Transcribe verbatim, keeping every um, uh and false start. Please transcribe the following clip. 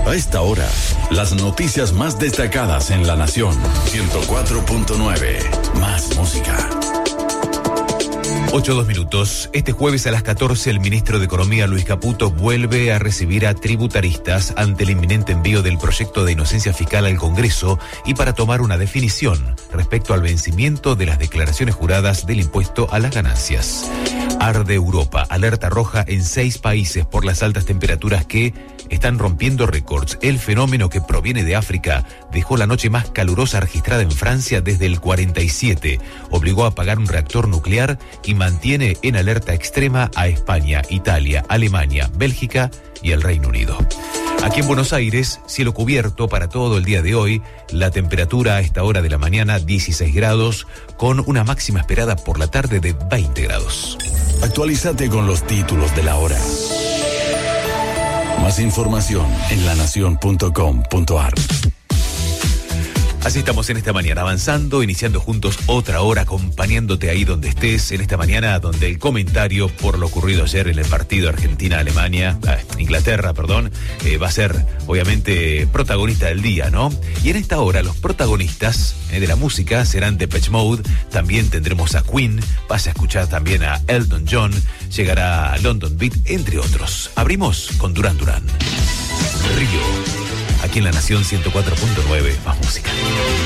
A esta hora, las noticias más destacadas en La Nación. ciento cuatro punto nueve. Más música. ocho dos minutos. Este jueves a las catorce, el ministro de Economía, Luis Caputo, vuelve a recibir a tributaristas ante el inminente envío del proyecto de inocencia fiscal al Congreso y para tomar una definición respecto al vencimiento de las declaraciones juradas del impuesto a las ganancias. Arde Europa, alerta roja en seis países por las altas temperaturas que están rompiendo récords. El fenómeno, que proviene de África, dejó la noche más calurosa registrada en Francia desde el cuarenta y siete, obligó a apagar un reactor nuclear y mantiene en alerta extrema a España, Italia, Alemania, Bélgica y el Reino Unido. Aquí en Buenos Aires, cielo cubierto para todo el día de hoy, la temperatura a esta hora de la mañana dieciséis grados, con una máxima esperada por la tarde de veinte grados. Actualízate con los títulos de la hora. Más información en lanación punto com punto ar. Así estamos en esta mañana, avanzando, iniciando juntos otra hora, acompañándote ahí donde estés, en esta mañana donde el comentario por lo ocurrido ayer en el partido Argentina-Alemania, ah, Inglaterra, perdón, eh, va a ser obviamente protagonista del día, ¿no? Y en esta hora los protagonistas eh, de la música serán Depeche Mode, también tendremos a Queen, vas a escuchar también a Elton John, llegará London Beat, entre otros. Abrimos con Duran Duran. Río. Aquí en La Nación ciento cuatro punto nueve, más música.